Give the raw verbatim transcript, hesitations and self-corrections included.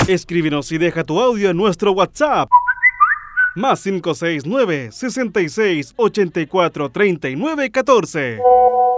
Escríbenos y deja tu audio en nuestro WhatsApp. Más cinco seis nueve, seis seis, ocho cuatro, tres nueve uno cuatro.